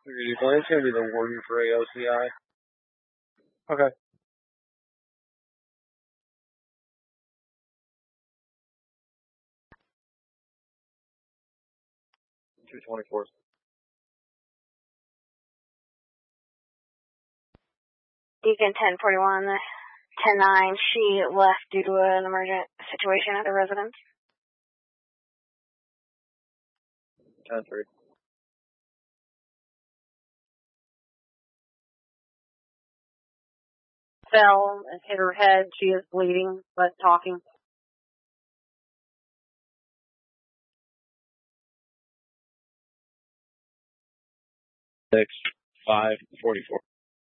It's going to be the warden for AOCI. Okay. 224. Deacon 1041, 10-9, she left due to an emergent situation at the residence. 10-3. Fell and hit her head. She is bleeding, but talking. 6-5-44.